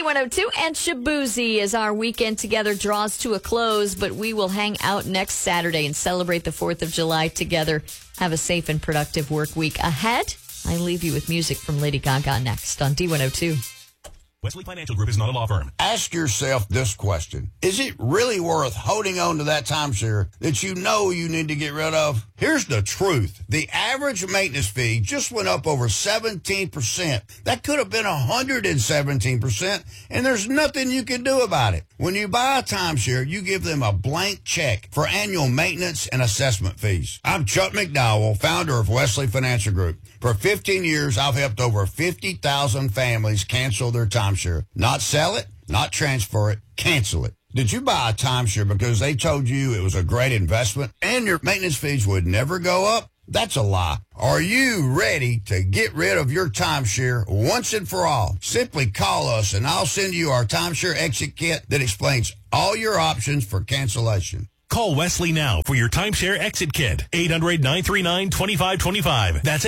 B102 and Shabuzi as our weekend together draws to a close, but we will hang out next Saturday and celebrate the 4th of July together. Have a safe and productive work week ahead. I leave you with music from Lady Gaga next on D102. Wesley Financial Group is not a law firm. Ask yourself this question. Is it really worth holding on to that timeshare that you know you need to get rid of? Here's the truth. The average maintenance fee just went up over 17%. That could have been 117%, and there's nothing you can do about it. When you buy a timeshare, you give them a blank check for annual maintenance and assessment fees. I'm Chuck McDowell, founder of Wesley Financial Group. For 15 years, I've helped over 50,000 families cancel their timeshare. Not sell it, not transfer it, cancel it. Did you buy a timeshare because they told you it was a great investment and your maintenance fees would never go up? That's a lie. Are you ready to get rid of your timeshare once and for all? Simply call us and I'll send you our timeshare exit kit that explains all your options for cancellation. Call Wesley now for your timeshare exit kit. 800-939-2525. That's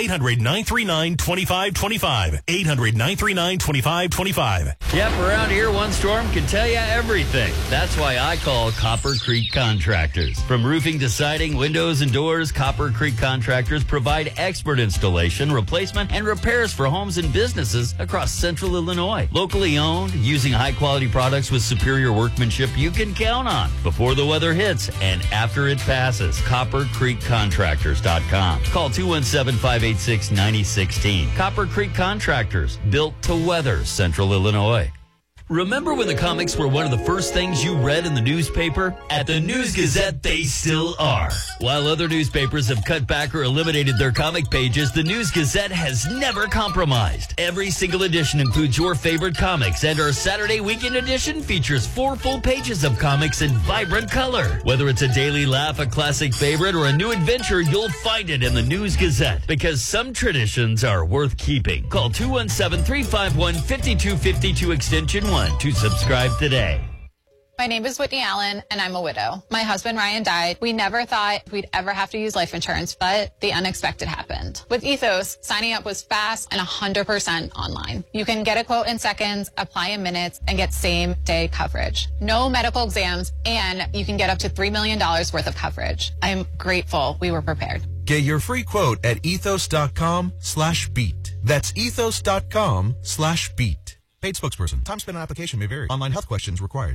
800-939-2525. 800-939-2525. Yep, around here, one storm can tell you everything. That's why I call Copper Creek Contractors. From roofing to siding, windows, and doors, Copper Creek Contractors provide expert installation, replacement, and repairs for homes and businesses across central Illinois. Locally owned, using high-quality products with superior workmanship you can count on. Before the weather hits and after it passes, CopperCreekContractors.com. Call 217-586-9016. Copper Creek Contractors, built to weather Central Illinois. Remember when the comics were one of the first things you read in the newspaper? At the News Gazette, they still are. While other newspapers have cut back or eliminated their comic pages, the News Gazette has never compromised. Every single edition includes your favorite comics, and our Saturday weekend edition features 4 full pages of comics in vibrant color. Whether it's a daily laugh, a classic favorite, or a new adventure, you'll find it in the News Gazette, because some traditions are worth keeping. Call 217-351-5252 extension 1 to subscribe today. My name is Whitney Allen, and I'm a widow. My husband, Ryan, died. We never thought we'd ever have to use life insurance, but the unexpected happened. With Ethos, signing up was fast and 100% online. You can get a quote in seconds, apply in minutes, and get same-day coverage. No medical exams, and you can get up to $3 million worth of coverage. I'm grateful we were prepared. Get your free quote at ethos.com/beat. That's ethos.com/beat. Paid spokesperson. Time spent on application may vary. Online health questions required.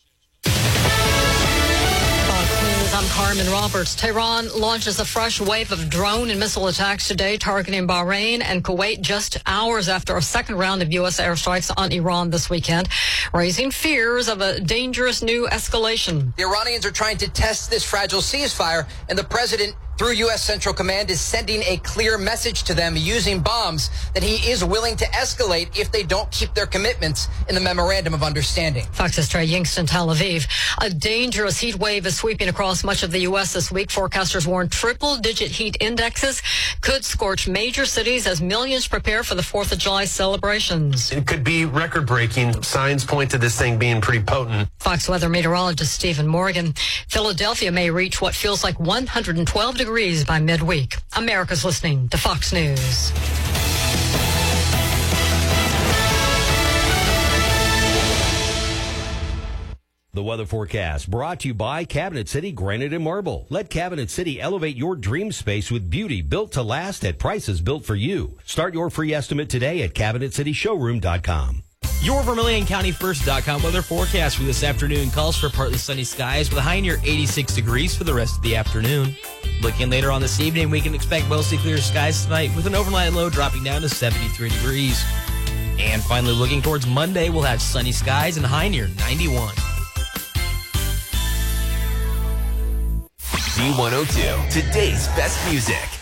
Fox News, I'm Carmen Roberts. Tehran launches a fresh wave of drone and missile attacks today targeting Bahrain and Kuwait just hours after a second round of U.S. airstrikes on Iran this weekend, raising fears of a dangerous new escalation. The Iranians are trying to test this fragile ceasefire, and the president, through U.S. Central Command, is sending a clear message to them using bombs that he is willing to escalate if they don't keep their commitments in the Memorandum of Understanding. Fox's Trey Yingst, Tel Aviv. A dangerous heat wave is sweeping across much of the U.S. this week. Forecasters warn triple-digit heat indexes could scorch major cities as millions prepare for the 4th of July celebrations. It could be record-breaking. Signs point to this thing being pretty potent. Fox weather meteorologist Stephen Morgan. Philadelphia may reach what feels like 112 degrees by midweek. America's listening to Fox News. The weather forecast brought to you by Cabinet City Granite and Marble. Let Cabinet City elevate your dream space with beauty built to last at prices built for you. Start your free estimate today at CabinetCityShowroom.com. Your VermilionCountyFirst.com weather forecast for this afternoon calls for partly sunny skies with a high near 86 degrees for the rest of the afternoon. Looking later on this evening, we can expect mostly clear skies tonight with an overnight low dropping down to 73 degrees. And finally, looking towards Monday, we'll have sunny skies and a high near 91. D102, today's best music.